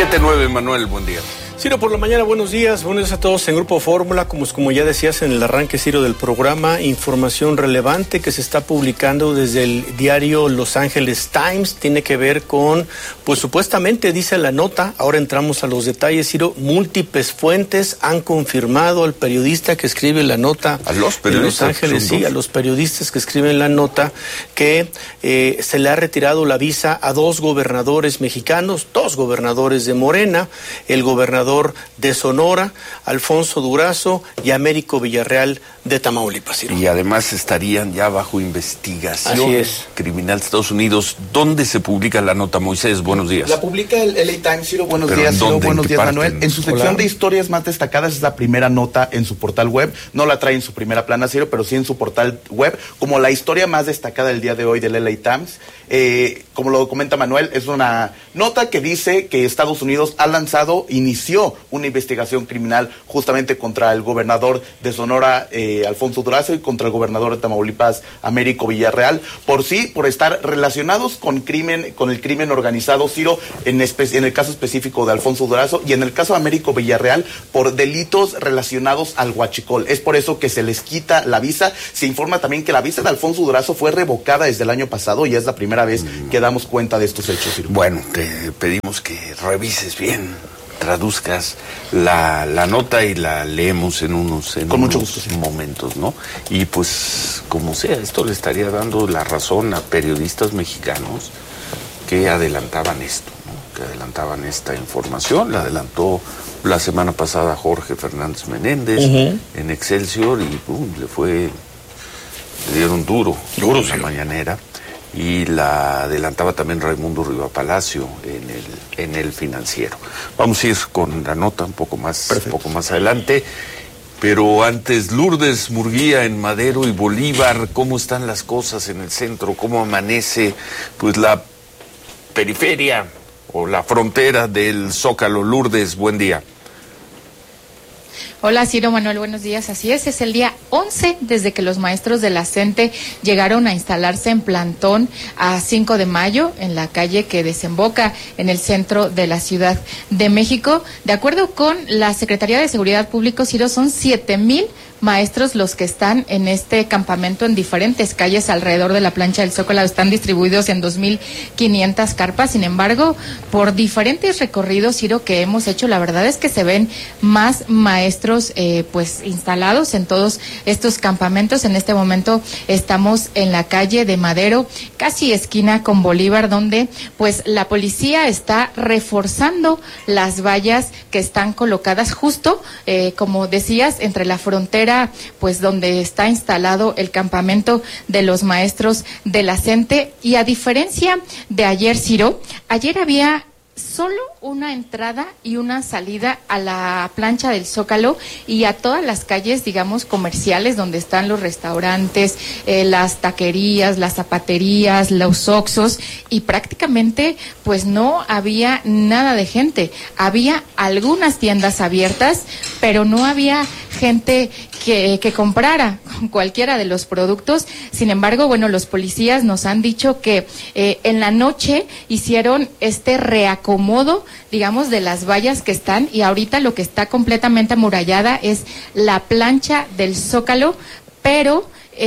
7:09, Manuel, buen día. Ciro, por la mañana, buenos días a todos en Grupo Fórmula. Como ya decías en el arranque, Ciro, del programa, información relevante que se está publicando desde el diario Los Angeles Times, tiene que ver con, pues supuestamente dice la nota, ahora entramos a los detalles, Ciro, múltiples fuentes han confirmado al periodista que escribe la nota a los periodistas, en Los Ángeles, sí, a los periodistas que escriben la nota, que se le ha retirado la visa a dos gobernadores mexicanos, dos gobernadores de Morena, el gobernador de Sonora, Alfonso Durazo, y Américo Villarreal de Tamaulipas, Ciro. Y además estarían ya bajo investigación criminal de Estados Unidos. ¿Dónde se publica la nota, Moisés? Buenos días. La publica el LA Times, Ciro. Buenos días, Ciro. Buenos días, Manuel. En su sección de historias más destacadas es la primera nota en su portal web. No la trae en su primera plana, Ciro, pero sí en su portal web, como la historia más destacada del día de hoy del LA Times. Como lo comenta Manuel, es una nota que dice que Estados Unidos inició una investigación criminal justamente contra el gobernador de Sonora, Alfonso Durazo, y contra el gobernador de Tamaulipas, Américo Villarreal, por estar relacionados con el crimen organizado, Ciro, en el caso específico de Alfonso Durazo, y en el caso de Américo Villarreal, por delitos relacionados al huachicol. Es por eso que se les quita la visa. Se informa también que la visa de Alfonso Durazo fue revocada desde el año pasado, y es la primera vez que damos cuenta de estos hechos, Ciro. Bueno, te pedimos que revises bien, traduzcas la nota y la leemos en unos momentos, ¿no? Y pues, como sea, esto le estaría dando la razón a periodistas mexicanos que adelantaban esto, ¿no? Que adelantaban esta información. La adelantó la semana pasada Jorge Fernández Menéndez en Excelsior, y le dieron duro la mañanera. Y la adelantaba también Raimundo Riva Palacio en el Financiero. Vamos a ir con la nota un poco más adelante, pero antes, Lourdes Murguía en Madero y Bolívar. ¿Cómo están las cosas en el centro? ¿Cómo amanece pues la periferia o la frontera del Zócalo? Lourdes, buen día. Hola, Ciro, Manuel, buenos días. Así es el día 11 desde que los maestros de la CENTE llegaron a instalarse en plantón a 5 de mayo en la calle que desemboca en el centro de la Ciudad de México. De acuerdo con la Secretaría de Seguridad Pública, Ciro, son 7,000 maestros los que están en este campamento en diferentes calles alrededor de la plancha del Zócalo. Están distribuidos en 2,500 carpas. Sin embargo, por diferentes recorridos, Ciro, que hemos hecho, la verdad es que se ven más maestros pues instalados en todos estos campamentos. En este momento estamos en la calle de Madero, casi esquina con Bolívar, donde pues la policía está reforzando las vallas que están colocadas justo, como decías, entre la frontera, pues donde está instalado el campamento de los maestros de la CENTE. Y a diferencia de ayer, Ciro, ayer había solo una entrada y una salida a la plancha del Zócalo y a todas las calles, digamos, comerciales, donde están los restaurantes, las taquerías, las zapaterías, los oxxos, y prácticamente pues no había nada de gente. Había algunas tiendas abiertas, pero no había gente que comprara cualquiera de los productos. Sin embargo, bueno, los policías nos han dicho que en la noche hicieron este reacomodo, digamos, de las vallas que están, y ahorita lo que está completamente amurallada es la plancha del Zócalo, pero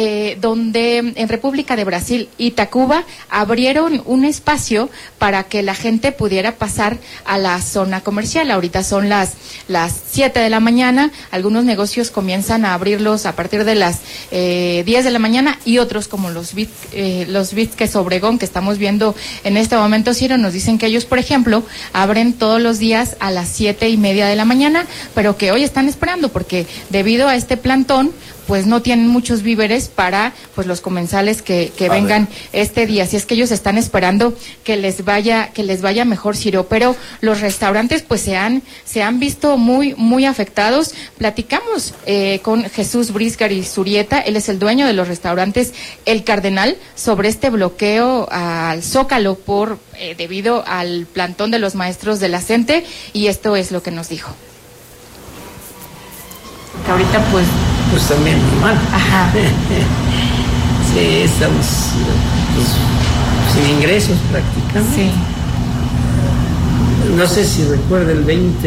donde en República de Brasil y Tacuba abrieron un espacio para que la gente pudiera pasar a la zona comercial. Ahorita son las 7 de la mañana, algunos negocios comienzan a abrirlos a partir de las 10 de la mañana, y otros como los Bisques Obregón, que estamos viendo en este momento, Ciro, nos dicen que ellos, por ejemplo, abren todos los días a las 7:30 de la mañana, pero que hoy están esperando porque debido a este plantón pues no tienen muchos víveres para pues los comensales que vengan este día. Así es que ellos están esperando que les vaya mejor, Ciro. Pero los restaurantes pues se han visto muy afectados. Platicamos con Jesús Brisgar y Zurieta, él es el dueño de los restaurantes El Cardenal, sobre este bloqueo al Zócalo debido al plantón de los maestros de la CENTE, y esto es lo que nos dijo. Ahorita pues también muy mal. Ajá. Sí, estamos sin ingresos prácticamente. Sí. No No sé si recuerda el 20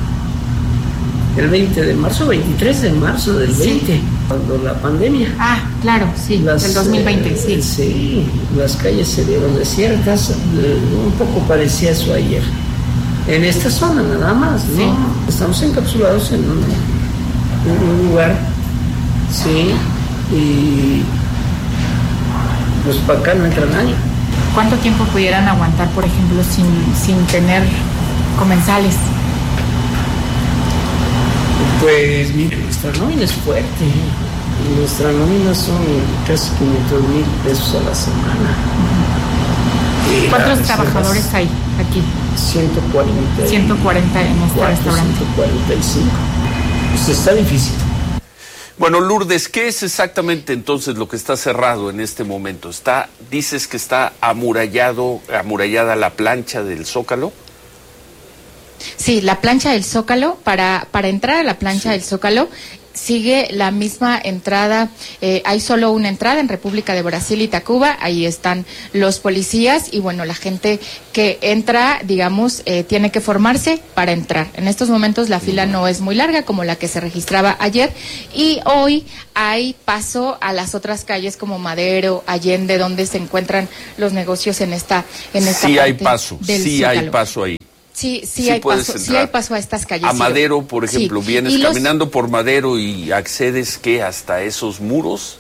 de marzo, 23 de marzo del 20, cuando la pandemia. Ah, claro, sí, del 2020, sí. Sí, las calles se vieron desiertas, un poco parecía eso ayer. En esta zona nada más, ¿no? Sí. Estamos encapsulados en un lugar, sí, y pues para acá no entra nadie. ¿Cuánto tiempo pudieran aguantar, por ejemplo, sin tener comensales? Pues mire, nuestra nómina es fuerte. Nuestra nómina son casi 500,000 pesos a la semana. ¿Cuántos trabajadores hay aquí? 140. 140 en este restaurante. 145. Pues está difícil. Bueno, Lourdes, ¿qué es exactamente entonces lo que está cerrado en este momento? Dices que está amurallada la plancha del Zócalo. Sí, la plancha del Zócalo, para entrar a la plancha del Zócalo, sigue la misma entrada, hay solo una entrada en República de Brasil y Tacuba, ahí están los policías y bueno, la gente que entra, digamos, tiene que formarse para entrar. En estos momentos la fila no es muy larga como la que se registraba ayer y hoy hay paso a las otras calles como Madero, Allende, donde se encuentran los negocios en esta sí parte hay paso, del sí Zócalo. Hay paso ahí. Sí hay paso a estas calles. A Madero, por ejemplo, vienes caminando por Madero y accedes, ¿qué? Hasta esos muros.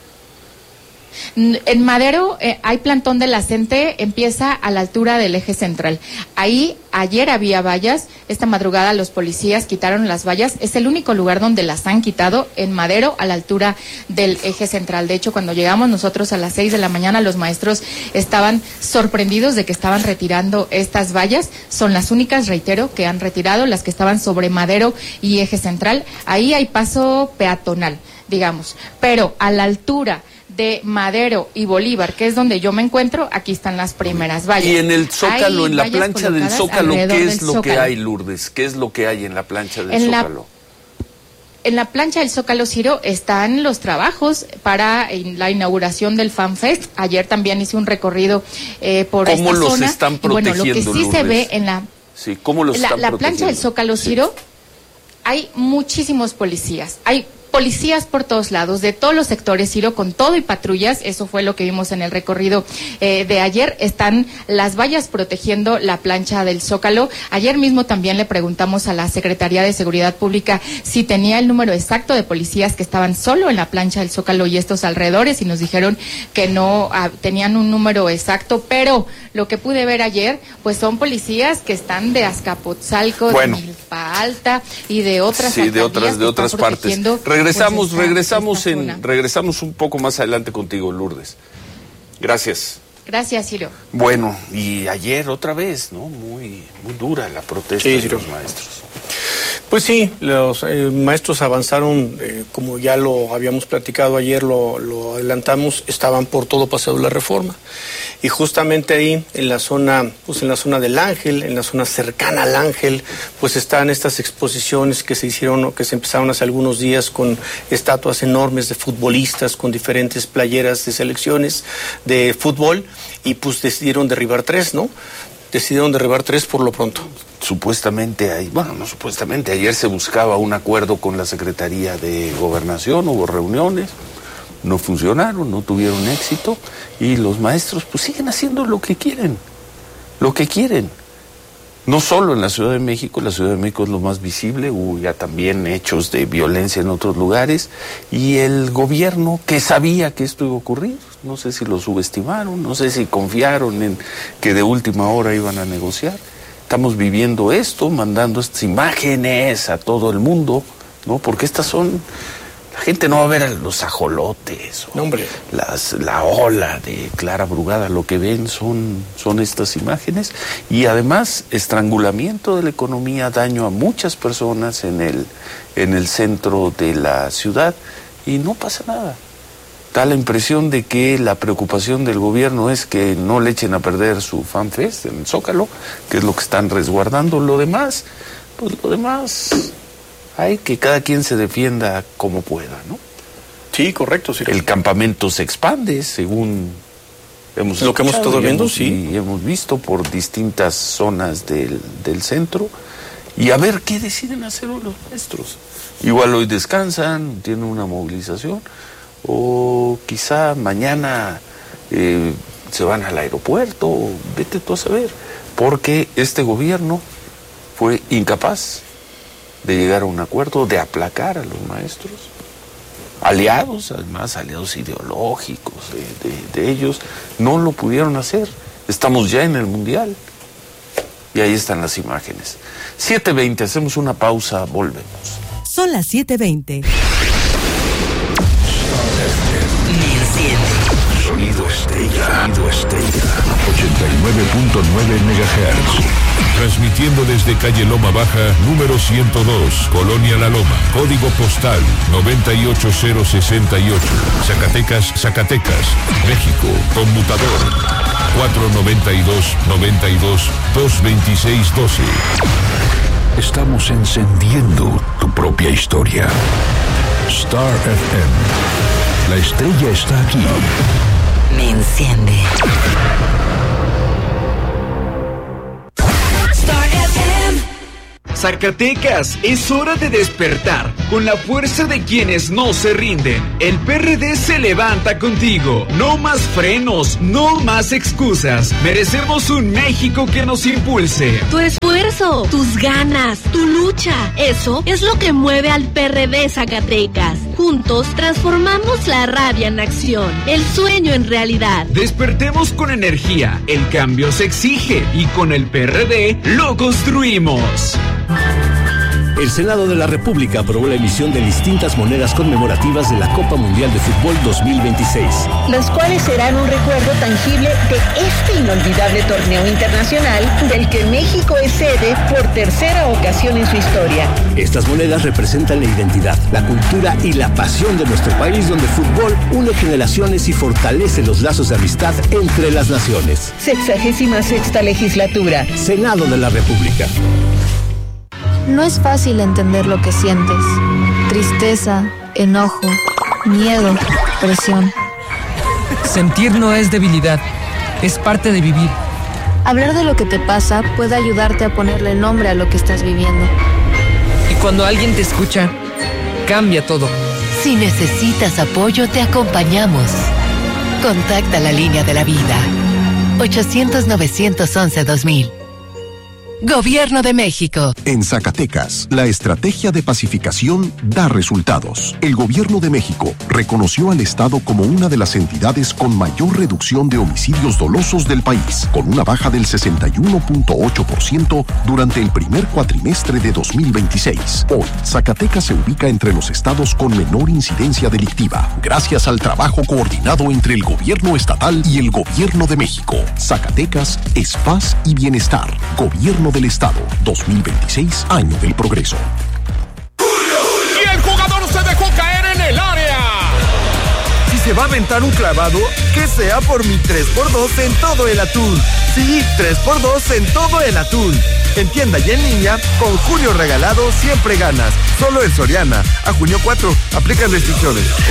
En Madero hay plantón de la CENTE, empieza a la altura del eje central. Ahí ayer había vallas, esta madrugada los policías quitaron las vallas, es el único lugar donde las han quitado, en Madero a la altura del eje central. De hecho, cuando llegamos nosotros a las 6 de la mañana, los maestros estaban sorprendidos de que estaban retirando estas vallas. Son las únicas, reitero, que han retirado, las que estaban sobre Madero y eje central. Ahí hay paso peatonal, digamos, pero a la altura de Madero y Bolívar, que es donde yo me encuentro, aquí están las primeras vallas. Y en el Zócalo, en la plancha del Zócalo, ¿qué es lo que hay, Lourdes? ¿Qué es lo que hay en la plancha del Zócalo? En la plancha del Zócalo, Ciro, están los trabajos para la inauguración del FanFest. Ayer también hice un recorrido por esta zona. ¿Cómo los están protegiendo, bueno, lo que sí Lourdes? Se ve en la... Sí, ¿cómo los están protegiendo? La plancha del Zócalo, Ciro, hay muchísimos policías. Hay policías por todos lados, de todos los sectores, Ciro, con todo y patrullas. Eso fue lo que vimos en el recorrido de ayer. Están las vallas protegiendo la plancha del Zócalo. Ayer mismo también le preguntamos a la Secretaría de Seguridad Pública si tenía el número exacto de policías que estaban solo en la plancha del Zócalo y estos alrededores, y nos dijeron que no tenían un número exacto, pero lo que pude ver ayer, pues son policías que están de Azcapotzalco, de Milpa Alta y de otras de otras partes. Regresamos un poco más adelante contigo, Lourdes. Gracias. Gracias, Ciro. Bueno, y ayer otra vez, ¿no? Muy dura la protesta de los maestros. Pues sí, los maestros avanzaron, como ya lo habíamos platicado ayer, lo adelantamos, estaban por todo Paseo de la Reforma. Y justamente ahí, en la zona del Ángel, en la zona cercana al Ángel, pues están estas exposiciones que se hicieron o que se empezaron hace algunos días con estatuas enormes de futbolistas, con diferentes playeras de selecciones de fútbol, y pues decidieron derribar 3, ¿no? Decidieron derribar 3 por lo pronto. Supuestamente, ayer se buscaba un acuerdo con la Secretaría de Gobernación, hubo reuniones, no funcionaron, no tuvieron éxito, y los maestros pues siguen haciendo lo que quieren. No solo en la Ciudad de México es lo más visible, hubo ya también hechos de violencia en otros lugares, y el gobierno, que sabía que esto iba a ocurrir, no sé si lo subestimaron, no sé si confiaron en que de última hora iban a negociar. Estamos viviendo esto, mandando estas imágenes a todo el mundo, ¿no? Porque estas son... La gente no va a ver a los ajolotes, la ola de Clara Brugada, lo que ven son estas imágenes, y además estrangulamiento de la economía, daño a muchas personas en el centro de la ciudad, y no pasa nada. Da la impresión de que la preocupación del gobierno es que no le echen a perder su FanFest en el Zócalo, que es lo que están resguardando. Lo demás, hay que cada quien se defienda como pueda, ¿no? Sí, correcto. Sí. El campamento se expande, según Lo que hemos estado viendo, sí. Y hemos visto por distintas zonas del centro. Y a ver qué deciden hacer hoy los maestros. Igual hoy descansan, tienen una movilización, o quizá mañana se van al aeropuerto, o vete tú a saber. Porque este gobierno fue incapaz de llegar a un acuerdo, de aplacar a los maestros. Aliados, además, aliados ideológicos de ellos, no lo pudieron hacer. Estamos ya en el Mundial. Y ahí están las imágenes. 7:20, hacemos una pausa, volvemos. Son las 7:20. Sonido Estella. 89.9 MHz. Transmitiendo desde calle Loma Baja, número 102, Colonia La Loma. Código postal 98068. Zacatecas, México. Conmutador 492-92-226-12. Estamos encendiendo tu propia historia. Star FM. La estrella está aquí. Me enciende. Zacatecas, es hora de despertar con la fuerza de quienes no se rinden. El PRD se levanta contigo. No más frenos, no más excusas. Merecemos un México que nos impulse. Tu esfuerzo, tus ganas, tu lucha, eso es lo que mueve al PRD Zacatecas. Juntos transformamos la rabia en acción, el sueño en realidad. Despertemos con energía. El cambio se exige y con el PRD lo construimos. El Senado de la República aprobó la emisión de distintas monedas conmemorativas de la Copa Mundial de Fútbol 2026. Las cuales serán un recuerdo tangible de este inolvidable torneo internacional del que México es sede por tercera ocasión en su historia. Estas monedas representan la identidad, la cultura y la pasión de nuestro país, donde el fútbol une generaciones y fortalece los lazos de amistad entre las naciones. 66ª legislatura. Senado de la República. No es fácil entender lo que sientes. Tristeza, enojo, miedo, presión. Sentir no es debilidad, es parte de vivir. Hablar de lo que te pasa puede ayudarte a ponerle nombre a lo que estás viviendo. Y cuando alguien te escucha, cambia todo. Si necesitas apoyo, te acompañamos. Contacta la línea de la vida. 800-911-2000. Gobierno de México. En Zacatecas, la estrategia de pacificación da resultados. El Gobierno de México reconoció al Estado como una de las entidades con mayor reducción de homicidios dolosos del país, con una baja del 61.8% durante el primer cuatrimestre de 2026. Hoy, Zacatecas se ubica entre los estados con menor incidencia delictiva, gracias al trabajo coordinado entre el Gobierno estatal y el Gobierno de México. Zacatecas es paz y bienestar. Gobierno del Estado, 2026, año del progreso. Y el jugador se dejó caer en el área. Si se va a aventar un clavado, que sea por mi 3x2 en todo el atún. Sí, 3x2 en todo el atún. En tienda y en línea, con Julio Regalado siempre ganas. Solo en Soriana. A junio 4, aplican restricciones.